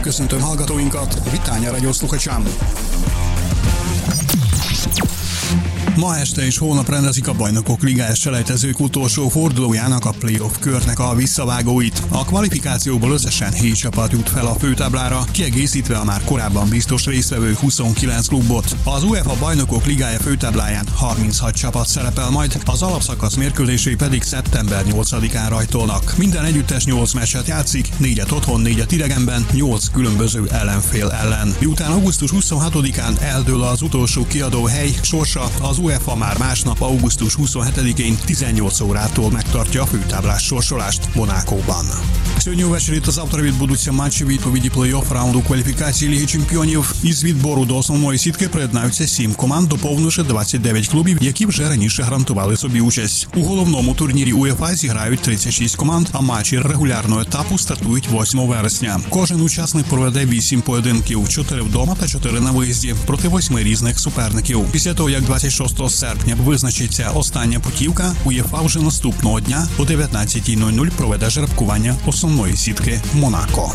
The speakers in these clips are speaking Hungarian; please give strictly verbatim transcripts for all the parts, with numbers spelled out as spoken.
köszöntöm hallgatóinkat, Vitánya Radio sluchačám. Ma este és holnap rendezik a Bajnokok Ligájás selejtezők utolsó fordulójának, a playoff körnek a visszavágóit. A kvalifikációból összesen hét csapat jut fel a főtáblára, kiegészítve a már korábban biztos résztvevő huszonkilenc klubot. Az UEFA Bajnokok Ligája főtábláján harminchat csapat szerepel majd, az alapszakasz mérkőzései pedig szeptember nyolcadikán rajtolnak. Minden együttes nyolc meccset játszik, négyet otthon, négyet idegenben, nyolc különböző ellenfél ellen. Miután augusztus huszonhatodikán eldől az utolsó kiadó hely sorsa, az UEFA már másnap, augusztus huszonhetedikén tizennyolc órától megtartja a főtáblás sorsolást Monakóban. Сегодня увечері завтра відбудуться матчі відповіді плей-офф раунду кваліфікації Ліги Чемпіонів. Із відбору до основної сітки приєднаються сім команд, доповнивши двадцять дев'ять клубів, які вже раніше гарантували собі участь. У головному турнірі УЄФА зіграють тридцять шість команд, а матчі регулярного етапу стартують восьмого вересня. Кожен учасник проведе вісім поєдинків, чотири вдома та чотири на виїзді, проти восьми різних суперників. Після того, як двадцять шостого серпня визначиться остання путівка, УЄФА вже наступного дня о дев'ятнадцятій нуль нуль проведе жеребкування основної szitke Monaco.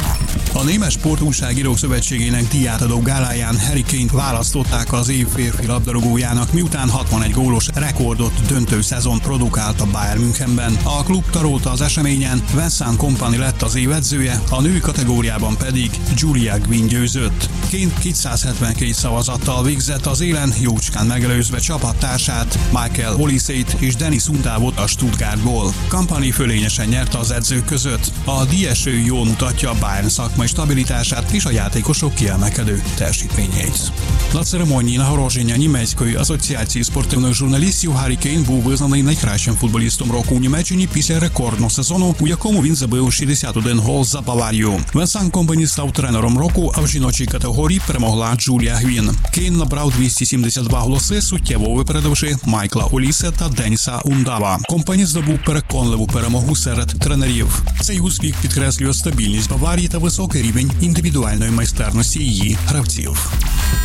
A Német Sportújságírók Szövetségének díjátadó gáláján Harry Kane-t választották az év férfi labdarúgójának, miután hatvanegy gólos rekordot döntő szezon produkált a Bayern Münchenben. A klub tarolta az eseményen, Vincent Kompany lett az év edzője, a női kategóriában pedig Julia Gwynn győzött. Kane kétszázhetvenkét szavazattal végzett az élen, jócskán megelőzve csapattársát, Michael Olisét és Dennis Undávot a Stuttgartból. Kompany fölényesen nyerte az edzők között. A díjeső jól mutatja a Bayern szakmai stabilitását és a játékosok kiemelkedő teljesítményeit. На церемонії нагородження Німецької асоціації спортивних журналістів Гаррі Кейн був визнаний найкращим футболістом року у Німеччині після рекордного сезону, у якому він забив шістдесят один гол за Баварію. Венсан Компані став тренером року, а в жіночій категорії перемогла Джулія Гвін. Кейн набрав двісті сімдесят два голоси, суттєво випередивши Майкла Олісе та Деніса Ундава. Компані здобув переконливу перемогу серед тренерів. Цей успіх підкреслює стабільність Баварії та високий рівень індивідуальної майстерності її гравців.